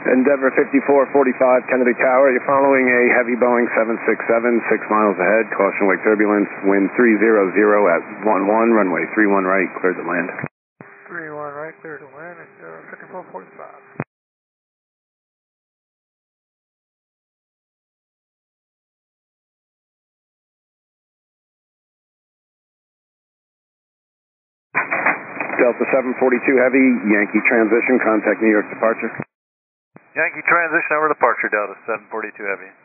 Endeavor 5445, Kennedy Tower. You're following a heavy Boeing 767, 6 miles ahead. Caution wake turbulence. Wind 300 at 11, runway 31 right, cleared to land. 31 right, cleared to land. Endeavor 5445. Delta 742 Heavy, Yankee transition, contact New York departure. Yankee transition over departure, Delta 742 Heavy.